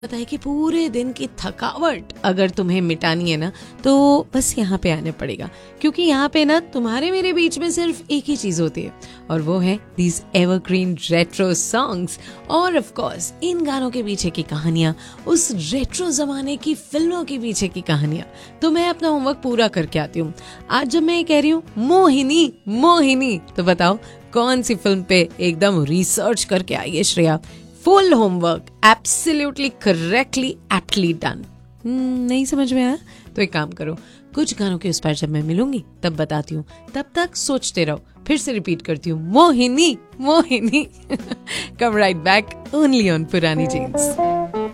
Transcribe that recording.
पता है कि पूरे दिन की थकावट अगर तुम्हें मिटानी है ना, तो बस यहाँ पे आने पड़ेगा, क्योंकि यहाँ पे ना तुम्हारे मेरे बीच में सिर्फ एक ही चीज होती है, और वो है दीज एवरग्रीन रेट्रो सॉन्ग्स। और ऑफ कोर्स इन गानों के पीछे की कहानियां, उस रेट्रो जमाने की फिल्मों के पीछे की कहानियां। तो मैं अपना होमवर्क पूरा करके आती हूँ। आज जब मैं ये कह रही हूँ मोहिनी मोहिनी, तो बताओ कौन सी फिल्म पे एकदम रिसर्च करके आई है Shreya. Full homework, absolutely correctly aptly done. नहीं समझ में आया तो एक काम करो, कुछ गानों के उस पर जब मैं मिलूंगी तब बताती हूँ, तब तक सोचते रहो। फिर से रिपीट करती हूँ, मोहिनी मोहिनी। कम राइट बैक ओनली ऑन पुरानी जीन्स।